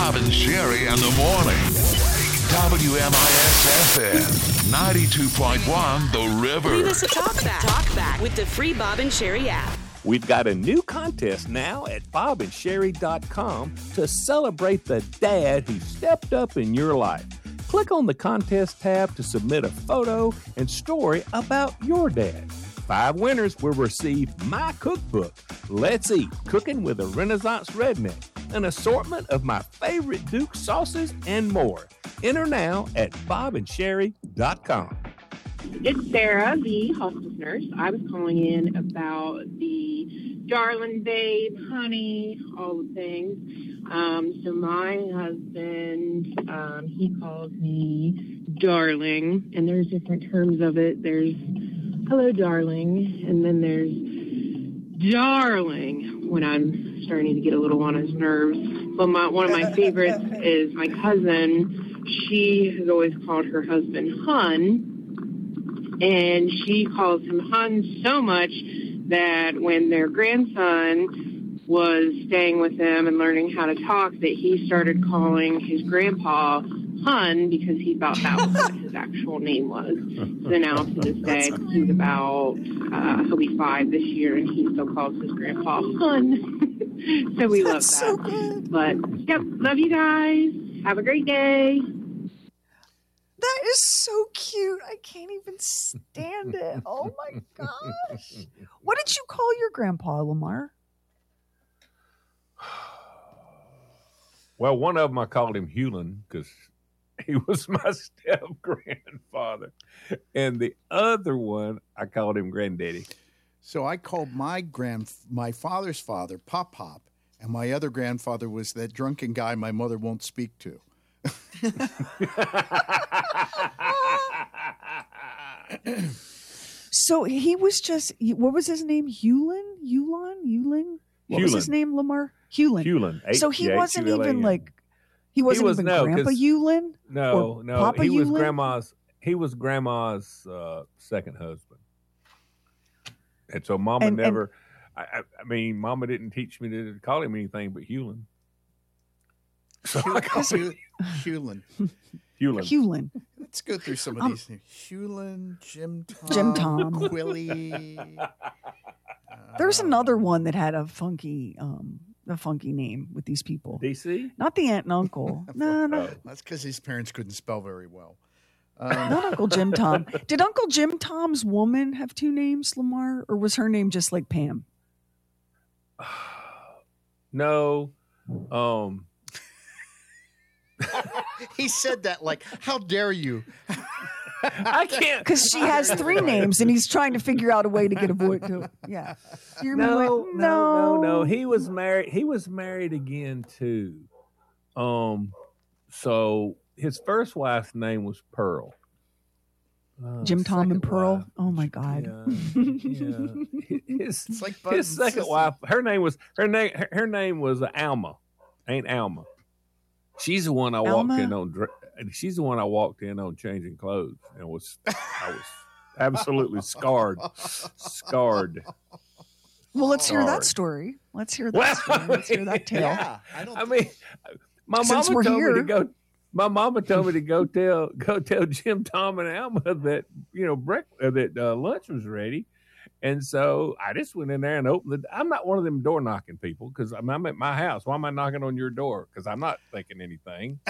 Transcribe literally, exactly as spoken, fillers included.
Bob and Sherry in the morning. W M I S F M ninety-two point one The River. Leave us a talk back. Talk back with the free Bob and Sherry app. We've got a new contest now at bob and sherry dot com to celebrate the dad who stepped up in your life. Click on the contest tab to submit a photo and story about your dad. Five winners will receive my cookbook, Let's Eat, Cooking with a Renaissance Redneck, an assortment of my favorite Duke sauces, and more. Enter now at bob and sherry dot com. It's Sarah, the hospice nurse. I was calling in about the darling babe, honey, all the things. Um, so my husband, um, he calls me darling, and there's different terms of it. There's hello, darling, and then there's darling when I'm starting to get a little on his nerves. But my, one of my favorites is my cousin. She has always called her husband Hun. And she calls him Hun so much that when their grandson was staying with them and learning how to talk, that he started calling his grandpa Hun because he thought that was what his actual name was. So now to this day, he's about, uh, he'll be five this year, and he still calls his grandpa Hun. So we love that. So good. But, yep, love you guys. Have a great day. That is so cute. I can't even stand it. Oh, my gosh. What did you call your grandpa, Lamar? Well, one of them I called him Hewlin because he was my step-grandfather. And the other one, I called him Granddaddy. So I called my grand, my father's father, Pop Pop, and my other grandfather was that drunken guy my mother won't speak to. So he was just, what was his name? Hewlin? Hewlin? Hewlin? What was his name, Lamar? Hewlin. Hewlin. So he wasn't even like, he wasn't He was- even no, Grandpa 'cause- Hewlin? No, Or no. Papa he was Hewlin? grandma's. He was grandma's uh, second husband, and so Mama And- and- never. I, I, I mean, Mama didn't teach me to call him anything but Hewlin. So I called him Hewlin. Hewlin. Hewlin. Let's go through some of Um, these names. Hewlin, Jim Tom. Jim Tom. Quilly. There's uh, another one that had a funky, um, a funky name with these people. D C. Not the aunt and uncle. No, no, That's because his parents couldn't spell very well. Um, not Uncle Jim Tom. Did Uncle Jim Tom's woman have two names, Lamar, or was her name just like Pam? No, um, he said that like, how dare you? I can't. Because she has three names, and he's trying to figure out a way to get a boy to. Yeah. You're No, like, no, no, no. He was married. He was married again too. Um, so his first wife's name was Pearl. Uh, Jim Tom and second Pearl. wife- Oh my God. Yeah, yeah. His, It's like Bud his and second Sissy. wife. Her name was her name. Her, her name was Alma. Ain't Alma. She's the one I Alma? walked in on. dr- She's the one I walked in on changing clothes and was I was absolutely scarred, scarred. Well, let's hear that Sorry. story. Let's hear that Well, story. Let's hear that tale. Yeah, I don't. I mean, my Since mama we're told me here. to go. My mama told me to go tell go tell Jim, Tom, and Alma that you know break, uh, that uh, lunch was ready, and so I just went in there and opened the. I'm not one of them door knocking people because I'm, I'm at my house. Why am I knocking on your door? Because I'm not thinking anything.